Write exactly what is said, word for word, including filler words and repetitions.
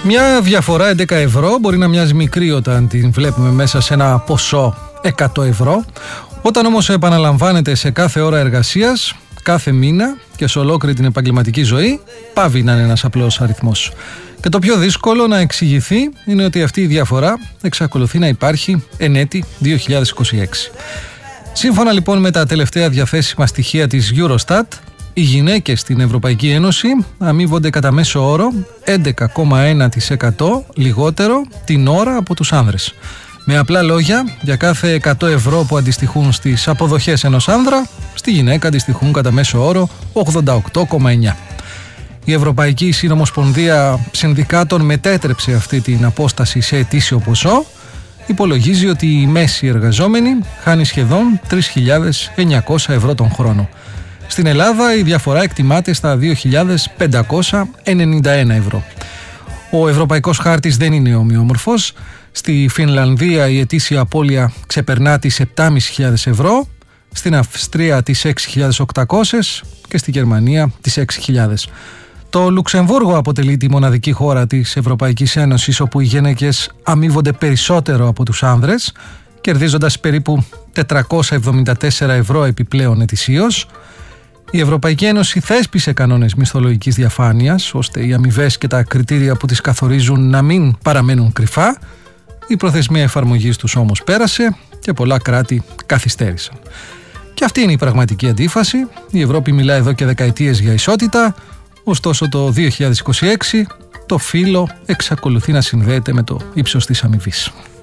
Μια διαφορά έντεκα ευρώ μπορεί να μοιάζει μικρή όταν την βλέπουμε μέσα σε ένα ποσό εκατό ευρώ. Όταν όμως επαναλαμβάνεται σε κάθε ώρα εργασίας, κάθε μήνα και σε ολόκληρη την επαγγελματική ζωή, πάβει να είναι ένας απλός αριθμός. Και το πιο δύσκολο να εξηγηθεί είναι ότι αυτή η διαφορά εξακολουθεί να υπάρχει εν έτη δύο χιλιάδες είκοσι έξι. Σύμφωνα λοιπόν με τα τελευταία διαθέσιμα στοιχεία της Eurostat, οι γυναίκες στην Ευρωπαϊκή Ένωση αμείβονται κατά μέσο όρο έντεκα κόμμα ένα τοις εκατό λιγότερο την ώρα από τους άνδρες. Με απλά λόγια, για κάθε εκατό ευρώ που αντιστοιχούν στις αποδοχές ενός άνδρα, στη γυναίκα αντιστοιχούν κατά μέσο όρο ογδόντα οκτώ κόμμα εννιά. Η Ευρωπαϊκή Συνομοσπονδία Συνδικάτων μετέτρεψε αυτή την απόσταση σε ετήσιο ποσό. Υπολογίζει ότι η μέση εργαζόμενη χάνει σχεδόν τρεις χιλιάδες εννιακόσια ευρώ τον χρόνο. Στην Ελλάδα η διαφορά εκτιμάται στα δύο χιλιάδες πεντακόσια ενενήντα ένα ευρώ. Ο Ευρωπαϊκός Χάρτης δεν είναι ομοιόμορφος. Στη Φινλανδία η ετήσια απώλεια ξεπερνά τις επτά χιλιάδες πεντακόσια ευρώ, στην Αυστρία τις έξι χιλιάδες οκτακόσιες και στη Γερμανία τις έξι χιλιάδες. Το Λουξεμβούργο αποτελεί τη μοναδική χώρα της Ευρωπαϊκής Ένωσης όπου οι γυναίκες αμείβονται περισσότερο από τους άνδρες, κερδίζοντας περίπου τετρακόσια εβδομήντα τέσσερα ευρώ επιπλέον ετησίως. Η Ευρωπαϊκή Ένωση θέσπισε κανόνες μισθολογικής διαφάνειας, ώστε οι αμοιβές και τα κριτήρια που τις καθορίζουν να μην παραμένουν κρυφά. Η προθεσμία εφαρμογής τους όμως πέρασε και πολλά κράτη καθυστέρησαν. Και αυτή είναι η πραγματική αντίφαση. Η Ευρώπη μιλά εδώ και δεκαετίες για ισότητα, ωστόσο το δύο χιλιάδες είκοσι έξι το φύλο εξακολουθεί να συνδέεται με το ύψος της αμοιβής.